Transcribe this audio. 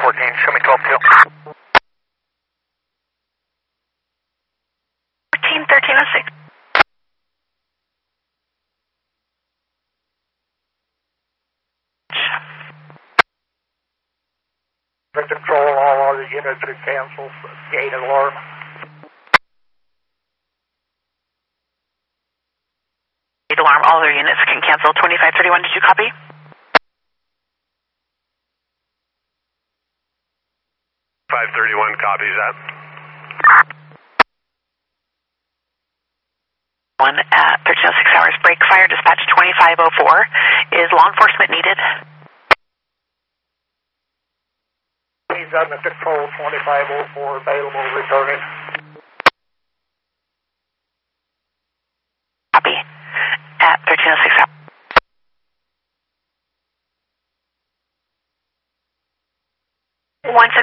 show me 12-2. 1306. Control, all other units are canceled. Gate alarm. Gate alarm, all other units can cancel. 2531, did you copy? Copies that. One at 1306 hours. Break fire dispatch 2504. Is law enforcement needed? He's under control 2504 available returning. Copy. At 1306 hours. 1